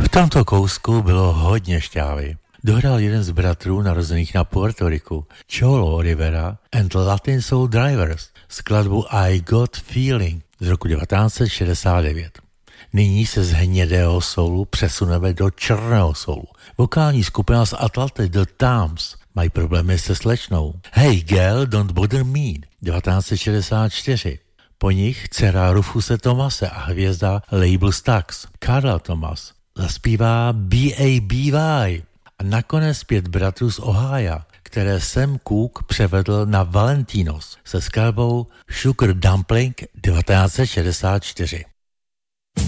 tomto kousku bylo hodně šťávy. Dohrál jeden z bratrů narozených na Puerto Riku, Cholo Rivera and Latin Soul Drivers, skladbu I Got Feeling z roku 1969. Nyní se z hnědého soulu přesuneme do černého soulu. Vokální skupina z Atlanty The Tams mají problémy se slečnou. Hey Girl, Don't Bother Me 1964. Po nich dcera Rufuse Thomase a hvězda label Stax, Carla Thomas, zaspívá BABY. A nakonec 5 bratrů z Ohája, které Sam Cooke převedl na Valentinos se skladbou Sugar Dumpling 1964.